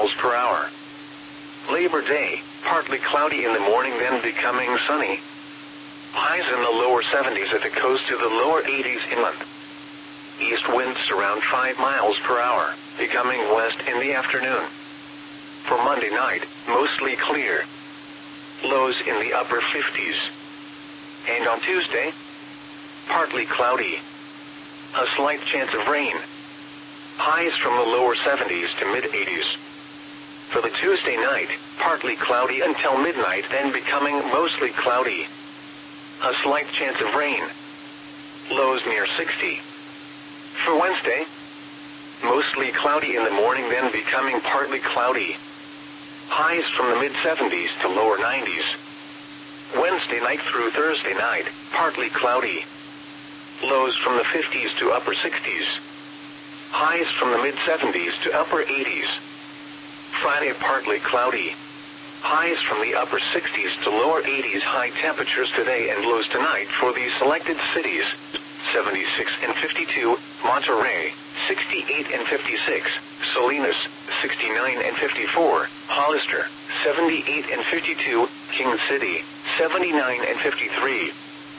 miles per hour. Labor Day, partly cloudy in the morning then becoming sunny. Highs in the lower 70s at the coast to the lower 80s inland. East winds around 5 miles per hour, becoming west in the afternoon. For Monday night, mostly clear. Lows in the upper 50s. And on Tuesday, partly cloudy. A slight chance of rain. Highs from the lower 70s to mid-80s. For the Tuesday night, partly cloudy until midnight, then becoming mostly cloudy. A slight chance of rain. Lows near 60. For Wednesday, mostly cloudy in the morning, then becoming partly cloudy. Highs from the mid-70s to lower 90s. Wednesday night through Thursday night, partly cloudy. Lows from the 50s to upper 60s. Highs from the mid-70s to upper 80s. Friday partly cloudy. Highs from the upper 60s to lower 80s. High temperatures today and lows tonight for the selected cities. 76 and 52, Monterey, 68 and 56, Salinas, 69 and 54, Hollister, 78 and 52, King City, 79 and 53.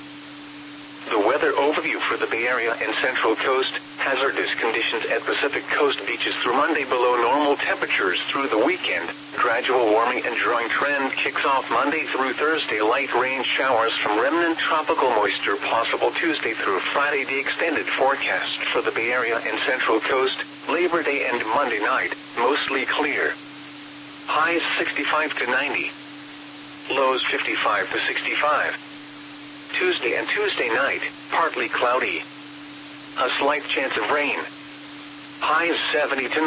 The weather overview for the Bay Area and Central Coast. Hazardous conditions at Pacific Coast beaches through Monday, below normal temperatures through the weekend. Gradual warming and drying trend kicks off Monday through Thursday. Light rain showers from remnant tropical moisture possible Tuesday through Friday. The extended forecast for the Bay Area and Central Coast. Labor Day and Monday night, mostly clear. Highs 65 to 90. Lows 55 to 65. Tuesday and Tuesday night, partly cloudy. A slight chance of rain. Highs 70 to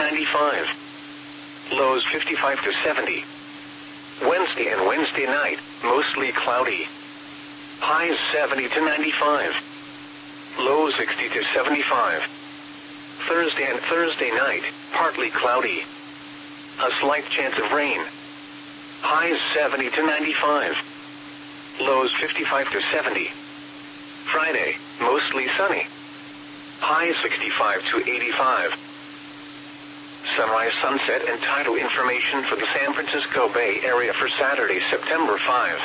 95. Lows 55 to 70. Wednesday and Wednesday night, mostly cloudy. Highs 70 to 95. Lows 60 to 75. Thursday and Thursday night, partly cloudy. A slight chance of rain. Highs 70 to 95. Lows 55 to 70. Friday, mostly sunny. Highs 65 to 85. Sunrise, sunset, and tidal information for the San Francisco Bay Area for Saturday, September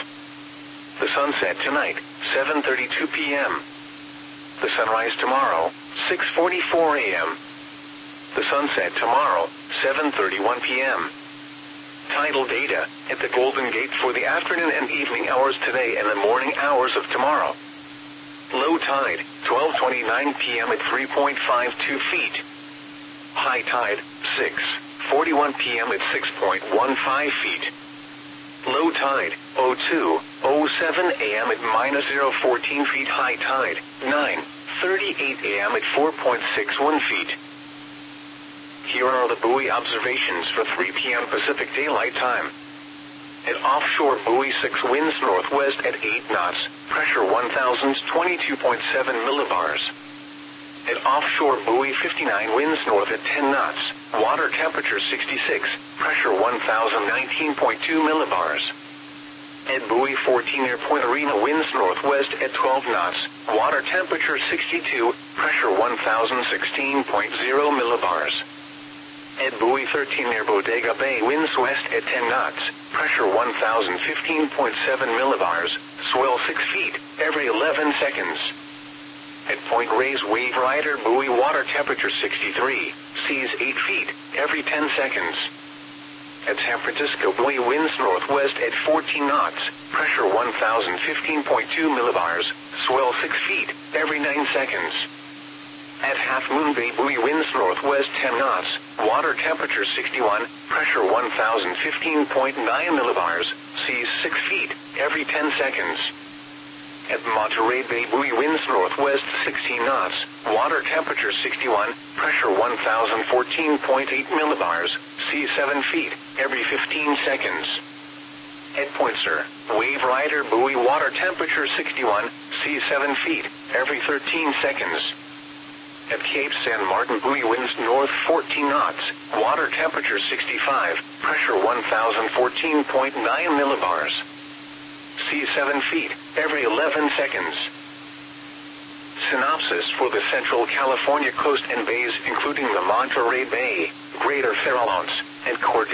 5. The sunset tonight, 7:32 p.m. The sunrise tomorrow, 6:44 a.m. The sunset tomorrow, 7:31 p.m. Tidal data at the Golden Gate for the afternoon and evening hours today and the morning hours of tomorrow. Low tide, 12:29 p.m. at 3.52 feet. High tide, 6:41 p.m. at 6.15 feet. Low tide, 02:07 a.m. at -0.14 feet. High tide, 9:38 a.m. at 4.61 feet. Here are the buoy observations for 3 p.m. Pacific Daylight Time. At offshore buoy 6, winds northwest at 8 knots, pressure 1,022.7 millibars. At offshore buoy 59, winds north at 10 knots, water temperature 66, pressure 1,019.2 millibars. At buoy 14 near Point Arena, winds northwest at 12 knots, water temperature 62, pressure 1,016.0 millibars. At buoy 13 near Bodega Bay, winds west at 10 knots, pressure 1,015.7 millibars, swell 6 feet every 11 seconds. At Point Reyes Wave Rider buoy, water temperature 63, seas 8 feet every 10 seconds. At San Francisco buoy, winds northwest at 14 knots, pressure 1,015.2 millibars, swell 6 feet every 9 seconds. At Half Moon Bay buoy, winds northwest 10 knots, water temperature 61, pressure 1,015.9 millibars, seas 6 feet every 10 seconds. At Monterey Bay buoy, winds northwest 16 knots, water temperature 61, pressure 1,014.8 millibars, seas 7 feet every 15 seconds. At Point Sur, Wave Rider buoy, water temperature 61, seas 7 feet every 13 seconds. At Cape San Martin buoy, winds north 14 knots, water temperature 65, pressure 1,014.9 millibars. Seas 7 feet every 11 seconds. Synopsis for the Central California coast and bays, including the Monterey Bay, Greater Farallones, and Cordillera.